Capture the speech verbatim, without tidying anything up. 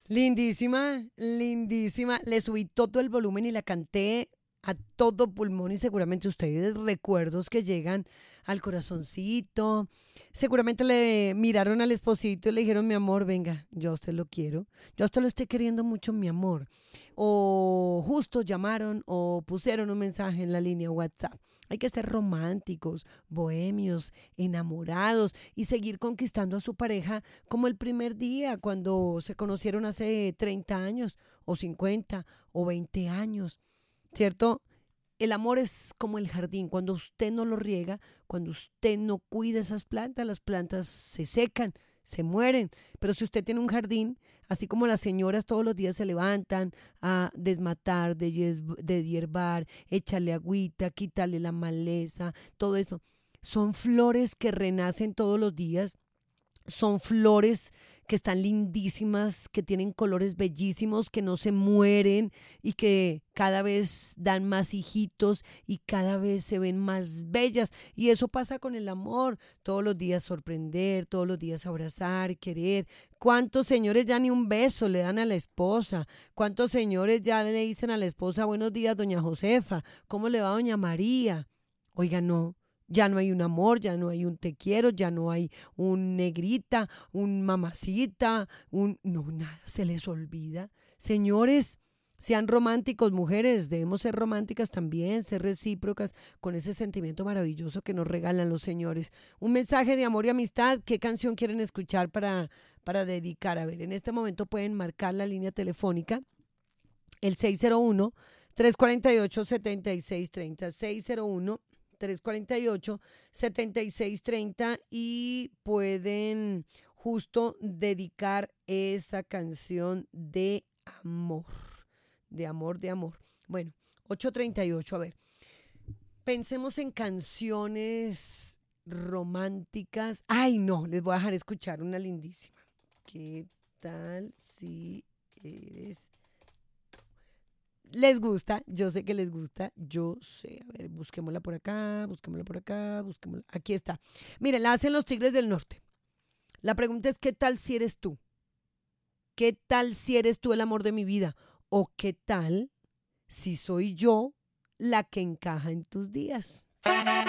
Lindísima, lindísima. Le subí todo el volumen y la canté a todo pulmón y seguramente ustedes recuerdos que llegan al corazoncito. Seguramente le miraron al esposito y le dijeron, mi amor, venga, yo a usted lo quiero. Yo a usted lo estoy queriendo mucho, mi amor. O justo llamaron o pusieron un mensaje en la línea WhatsApp. Hay que ser románticos, bohemios, enamorados y seguir conquistando a su pareja como el primer día, cuando se conocieron hace treinta años o cincuenta o veinte años, ¿cierto? El amor es como el jardín, cuando usted no lo riega, cuando usted no cuida esas plantas, las plantas se secan, se mueren. Pero si usted tiene un jardín, así como las señoras todos los días se levantan a desmatar, de, de hierbar, echarle agüita, quitarle la maleza, todo eso, son flores que renacen todos los días. Son flores que están lindísimas, que tienen colores bellísimos, que no se mueren y que cada vez dan más hijitos y cada vez se ven más bellas. Y eso pasa con el amor. Todos los días sorprender, todos los días abrazar, querer. ¿Cuántos señores ya ni un beso le dan a la esposa? ¿Cuántos señores ya le dicen a la esposa, buenos días, doña Josefa? ¿Cómo le va, doña María? Oiga, no. Ya no hay un amor, ya no hay un te quiero, ya no hay un negrita, un mamacita, un... No, nada, se les olvida. Señores, sean románticos, mujeres, debemos ser románticas también, ser recíprocas con ese sentimiento maravilloso que nos regalan los señores. Un mensaje de amor y amistad, ¿qué canción quieren escuchar para, para dedicar? A ver, en este momento pueden marcar la línea telefónica, el seis cero uno, tres cuatro ocho, siete seis tres cero, seis cero uno, tres cuatro ocho, siete seis tres cero y pueden justo dedicar esa canción de amor, de amor, de amor. Bueno, ocho treinta y ocho, a ver, pensemos en canciones románticas. Ay, no, les voy a dejar escuchar una lindísima. ¿Qué tal si eres... Les gusta, yo sé que les gusta, yo sé. A ver, busquémosla por acá, busquémosla por acá, busquémosla. Aquí está. Miren, la hacen los Tigres del Norte. La pregunta es, ¿qué tal si eres tú? ¿Qué tal si eres tú el amor de mi vida? ¿O qué tal si soy yo la que encaja en tus días?